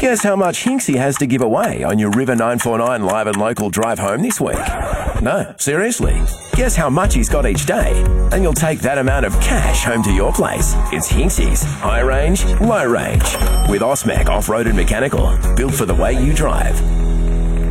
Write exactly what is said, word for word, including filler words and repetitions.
Guess how much Hinksy has to give away on your River nine four nine live and local drive home this week? No, seriously. Guess how much he's got each day, and you'll take that amount of cash home to your place. It's Hinksy's High Range, Low Range with Osmec Off-Road and Mechanical, built for the way you drive.